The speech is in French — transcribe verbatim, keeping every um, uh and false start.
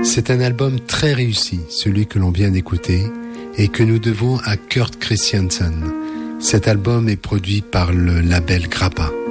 C'est un album très réussi, celui que l'on vient d'écouter, et que nous devons à Kurt Christiansen. Cet album est produit par le label Grappa.